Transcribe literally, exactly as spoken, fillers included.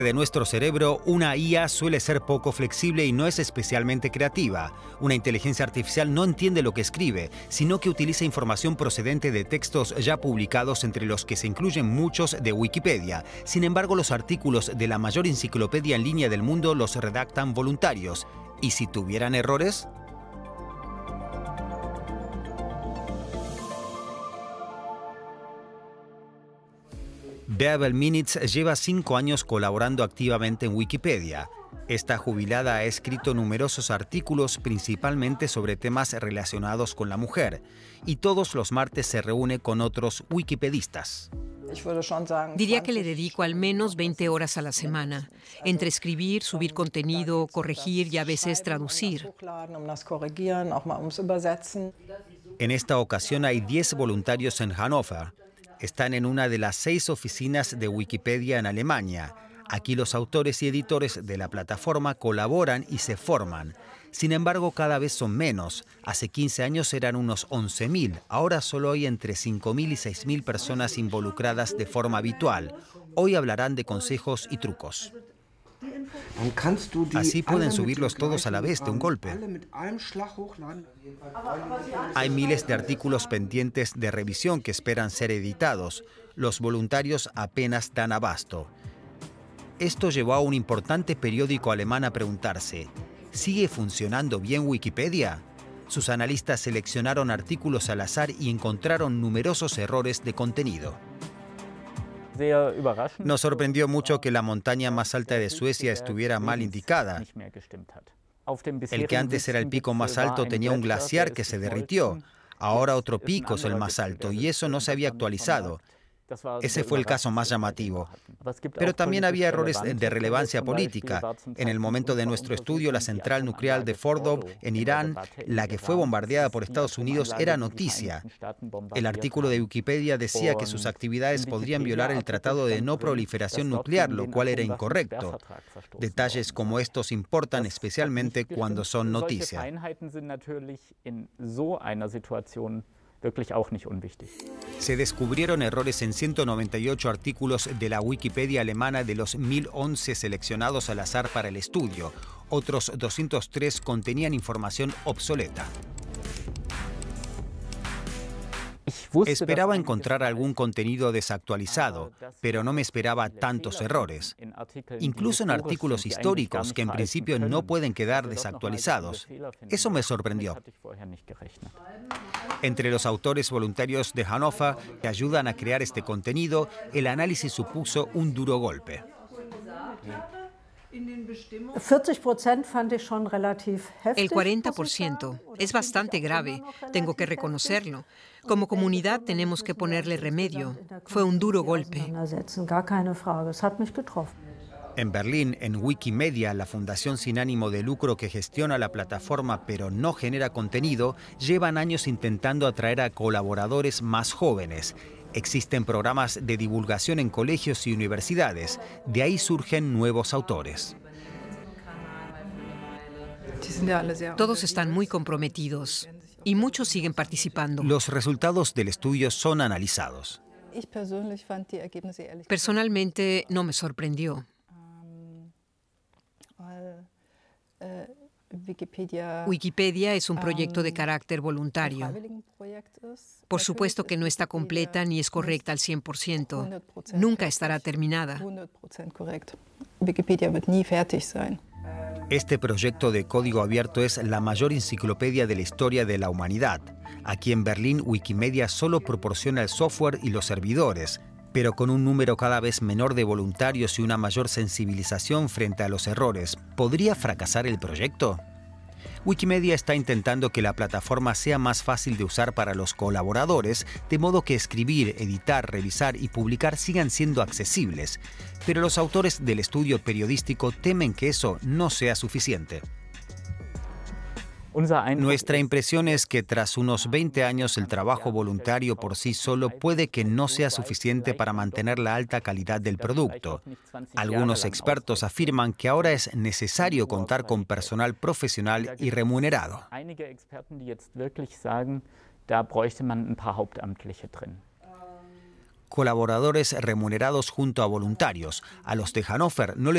De nuestro cerebro, una I A suele ser poco flexible y no es especialmente creativa. Una inteligencia artificial no entiende lo que escribe, sino que utiliza información procedente de textos ya publicados, entre los que se incluyen muchos de Wikipedia. Sin embargo, los artículos de la mayor enciclopedia en línea del mundo los redactan voluntarios. ¿Y si tuvieran errores? Bärbel Minitz lleva cinco años colaborando activamente en Wikipedia. Esta jubilada ha escrito numerosos artículos, principalmente sobre temas relacionados con la mujer, y todos los martes se reúne con otros wikipedistas. Diría que le dedico al menos veinte horas a la semana, entre escribir, subir contenido, corregir y a veces traducir. En esta ocasión hay diez voluntarios en Hannover. Están en una de las seis oficinas de Wikipedia en Alemania. Aquí los autores y editores de la plataforma colaboran y se forman. Sin embargo, cada vez son menos. Hace quince años eran unos once mil. Ahora solo hay entre cinco mil y seis mil personas involucradas de forma habitual. Hoy hablarán de consejos y trucos. Así pueden subirlos todos a la vez de un golpe. Hay miles de artículos pendientes de revisión que esperan ser editados. Los voluntarios apenas dan abasto. Esto llevó a un importante periódico alemán a preguntarse: ¿sigue funcionando bien Wikipedia? Sus analistas seleccionaron artículos al azar y encontraron numerosos errores de contenido. Nos sorprendió mucho que la montaña más alta de Suecia estuviera mal indicada. El que antes era el pico más alto tenía un glaciar que se derritió. Ahora otro pico es el más alto y eso no se había actualizado. Ese fue el caso más llamativo. Pero también había errores de relevancia política. En el momento de nuestro estudio, la central nuclear de Fordow, en Irán, la que fue bombardeada por Estados Unidos, era noticia. El artículo de Wikipedia decía que sus actividades podrían violar el Tratado de No Proliferación Nuclear, lo cual era incorrecto. Detalles como estos importan especialmente cuando son noticia. Se descubrieron errores en ciento noventa y ocho artículos de la Wikipedia alemana de los mil once seleccionados al azar para el estudio. Otros doscientos tres contenían información obsoleta. Esperaba encontrar algún contenido desactualizado, pero no me esperaba tantos errores. Incluso en artículos históricos que en principio no pueden quedar desactualizados. Eso me sorprendió. Entre los autores voluntarios de Hannover que ayudan a crear este contenido, el análisis supuso un duro golpe. El cuarenta por ciento es bastante grave, tengo que reconocerlo. Como comunidad tenemos que ponerle remedio. Fue un duro golpe. En Berlín, en Wikimedia, la fundación sin ánimo de lucro que gestiona la plataforma pero no genera contenido, llevan años intentando atraer a colaboradores más jóvenes. Existen programas de divulgación en colegios y universidades. De ahí surgen nuevos autores. Todos están muy comprometidos y muchos siguen participando. Los resultados del estudio son analizados. Personalmente, no me sorprendió. Wikipedia es un proyecto de carácter voluntario. Por supuesto que no está completa ni es correcta al cien por ciento. Nunca estará terminada. Este proyecto de código abierto es la mayor enciclopedia de la historia de la humanidad. Aquí en Berlín, Wikimedia solo proporciona el software y los servidores, pero con un número cada vez menor de voluntarios y una mayor sensibilización frente a los errores, ¿podría fracasar el proyecto? Wikimedia está intentando que la plataforma sea más fácil de usar para los colaboradores, de modo que escribir, editar, revisar y publicar sigan siendo accesibles. Pero los autores del estudio periodístico temen que eso no sea suficiente. Nuestra impresión es que tras unos veinte años el trabajo voluntario por sí solo puede que no sea suficiente para mantener la alta calidad del producto. Algunos expertos afirman que ahora es necesario contar con personal profesional y remunerado. Colaboradores remunerados junto a voluntarios. A los de Hannover no les